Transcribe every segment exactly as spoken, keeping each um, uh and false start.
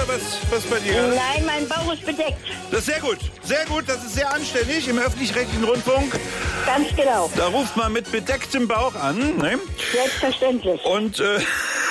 was, was bei dir? Nein, mein Bauch ist bedeckt. Das ist sehr gut. Sehr gut, das ist sehr anständig im öffentlich-rechtlichen Rundfunk. Ganz genau. Da ruft man mit bedecktem Bauch an. Ne? Selbstverständlich. Und äh,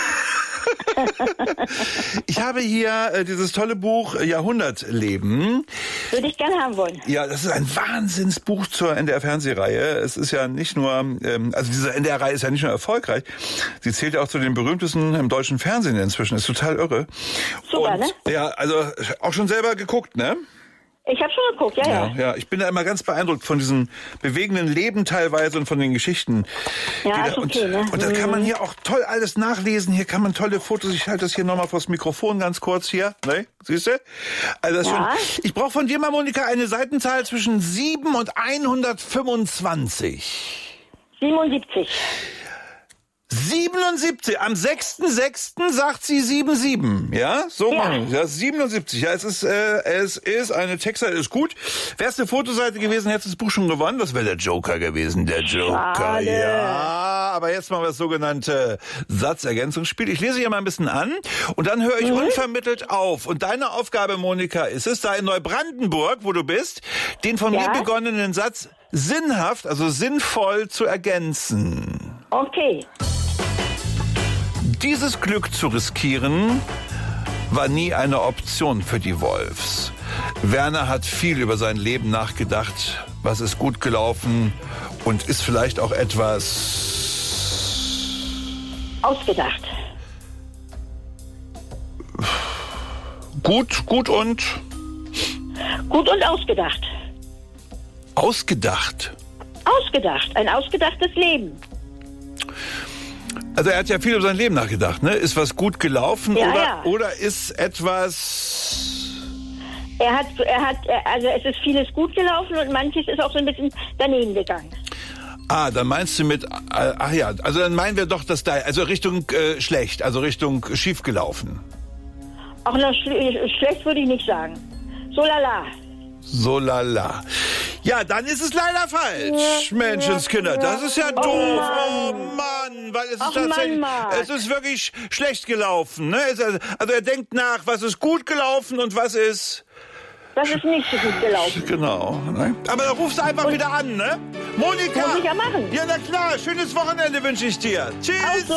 ich habe hier äh, dieses tolle Buch äh, Jahrhundertleben. Würde ich gerne haben wollen. Ja, das ist ein Wahnsinnsbuch zur N D R-Fernsehreihe. Es ist ja nicht nur, ähm, also diese N D R-Reihe ist ja nicht nur erfolgreich, sie zählt ja auch zu den berühmtesten im deutschen Fernsehen inzwischen. Ist total irre. Super, Und, ne? Ja, also auch schon selber geguckt, ne? Ich habe schon geguckt, ja, ja, Ja, ja, ich bin da immer ganz beeindruckt von diesem bewegenden Leben teilweise und von den Geschichten. Ja, die ist da, okay, und, ne? und da kann man Mhm. hier auch toll alles nachlesen. Hier kann man tolle Fotos. Ich halte das hier nochmal vors Mikrofon ganz kurz hier. Ne? Siehst du? Also das ist Ja. schon, ich brauche von dir mal, Monika, eine Seitenzahl zwischen sieben und hundertfünfundzwanzig. siebenundsiebzig. siebenundsiebzig. Am sechsten sechsten sagt sie sieben sieben. Ja, so Ja. machen wir. Ja, siebenundsiebzig. Ja, es ist, äh, es ist eine Textseite, ist gut. Wäre es eine Fotoseite gewesen, hätte das Buch schon gewonnen. Das wäre der Joker gewesen, der Joker. Schade. Ja, aber jetzt machen wir das sogenannte Satzergänzungsspiel. Ich lese hier mal ein bisschen an und dann höre ich Mhm. unvermittelt auf. Und deine Aufgabe, Monika, ist es, da in Neubrandenburg, wo du bist, den von Ja. mir begonnenen Satz sinnhaft, also sinnvoll zu ergänzen. Okay. Dieses Glück zu riskieren, war nie eine Option für die Wolfs. Werner hat viel über sein Leben nachgedacht. Was ist gut gelaufen und ist vielleicht auch etwas Ausgedacht. gut, gut und Gut und ausgedacht. ausgedacht. Ausgedacht. Ein ausgedachtes Leben. Also er hat ja viel über sein Leben nachgedacht, ne? Ist was gut gelaufen Ja, oder, ja. oder ist etwas... Er hat, er hat, also es ist vieles gut gelaufen und manches ist auch so ein bisschen daneben gegangen. Ah, dann meinst du mit... Äh, ach ja, also dann meinen wir doch, dass da... Also Richtung äh, schlecht, also Richtung schief gelaufen. Auch noch schl schlecht würde ich nicht sagen. So lala. So lala. Ja, dann ist es leider falsch, Menschenskinder. Das ist ja doof. Oh Mann, weil es ist Ach, tatsächlich, Mann, Mann. es ist wirklich schlecht gelaufen. Ne? Es- Also er denkt nach, was ist gut gelaufen und was ist... Das ist nicht so gut gelaufen. Genau. Ne? Aber dann rufst du einfach wieder an, ne? Monika! Muss ich ja machen. Ja, na klar. Schönes Wochenende wünsche ich dir. Tschüss! Auch so.